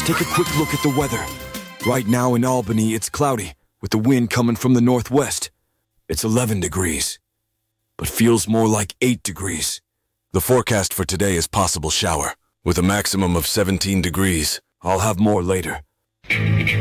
Let's take a quick look at the weather. Right now in Albany, it's cloudy, with the wind coming from the northwest. It's 11 degrees, but feels more like 8 degrees. The forecast for today is possible shower, with a maximum of 17 degrees. I'll have more later.